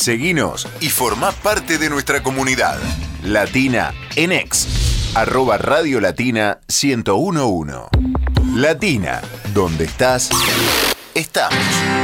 Seguinos y formá parte de nuestra comunidad. Latina en X, @Radio Latina 1011. Latina, donde estás, estamos.